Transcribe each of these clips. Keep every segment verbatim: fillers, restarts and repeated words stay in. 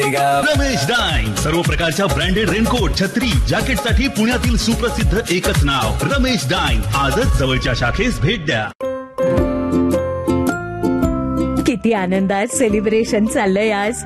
मिलेगा। रमेश डाईन, सर्व प्रकारच्या ब्रँडेड रेनकोट, छत्री, जॅकेट साठी पुण्यातील सुप्रसिद्ध एकच नाव रमेश डाईन. आजच जवळच्या शाखेस भेट द्या. किती आनंदात सेलिब्रेशन चाललंय आज.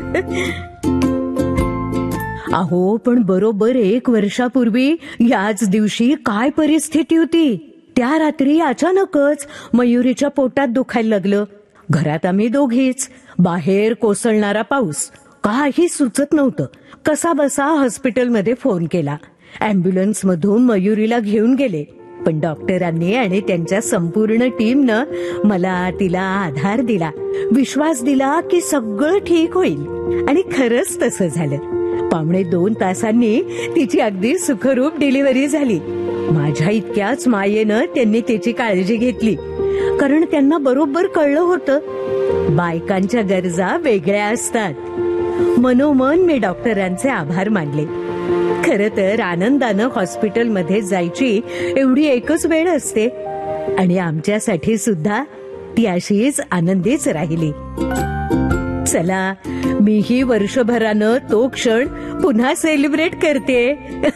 अहो पण बरोबर एक वर्षापूर्वी याच दिवशी काय परिस्थिती होती. त्या रात्री अचानकच मयुरीच्या पोटात दुखायला लागलं. घरात आम्ही दोघीच. बाहेर कोसळणारा पाऊस. काही सुचत नव्हतं. कसा बसा हॉस्पिटलमध्ये फोन केला. अँब्युलन्स मधून मयुरीला घेऊन गेले. पण डॉक्टरांनी आणि त्यांच्या संपूर्ण टीमनं मला तिला आधार दिला, विश्वास दिला की सगळं ठीक होईल. आणि खरंच तसं झालं. पावणे दोन तासांनी तिची अगदी सुखरूप डिलिव्हरी झाली. माझ्या इतक्याच मायेनं त्यांनी तिची काळजी घेतली, कारण त्यांना बरोबर कळलं होतं बायकांच्या गरजा वेगळ्या असतात. मनोमन मी डॉक्टरांचे आभार मानले. खरं तर आनंदानं हॉस्पिटलमध्ये जायची एवढी एकच वेळ असते आणि आमच्यासाठी सुद्धा ती अशीच आनंदीच राहिली. चला, मीही वर्षभरानं तो क्षण पुन्हा सेलिब्रेट करते.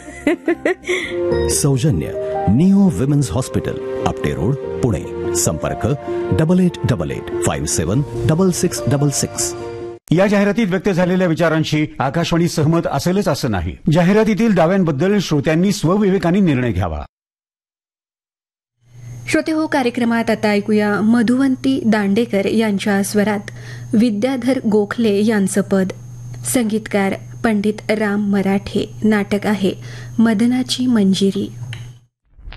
सौजन्य neo women's hospital, Apte road, Pune. संपर्क double eight double eight five सेवन डबल सिक्स डबल सिक्स. या जाहिरातीत व्यक्त झालेल्या विचारांशी आकाशवाणी सहमत असेलच असं नाही. जाहिरातीतील दाव्यांबद्दल श्रोत्यांनी स्वविवेकाने निर्णय घ्यावा. श्रोते हो, कार्यक्रमात आता ऐकूया मधुवंती दांडेकर यांच्या स्वरात विद्याधर गोखले यांचं पद. संगीतकार पंडित राम मराठे. नाटक आहे मदनाची मंजिरी.